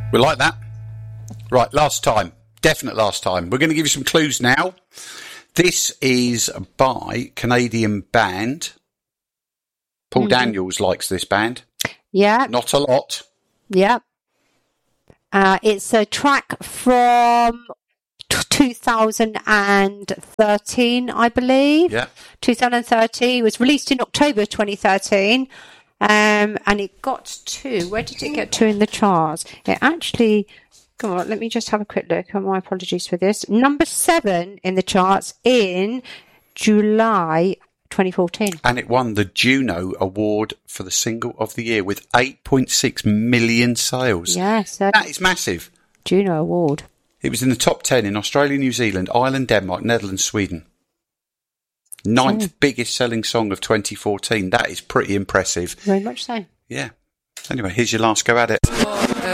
We like that. Right, last time. Definite last time. We're going to give you some clues now. This is by Canadian band. Paul Daniels likes this band. Yeah. Not a lot. Yeah. It's a track from 2013, I believe. Yeah. 2013. It was released in October 2013. And it got to, where did it get to in the charts? It actually, come on, let me just have a quick look. My apologies for this. Number 7 in the charts in July 2014. And it won the Juno Award for the Single of the Year with 8.6 million sales. Yes. That is massive. Juno Award. It was in the top 10 in Australia, New Zealand, Ireland, Denmark, Netherlands, Sweden. 9th biggest selling song of 2014. That is pretty impressive. Very much so. Yeah. Anyway, here's your last go at it.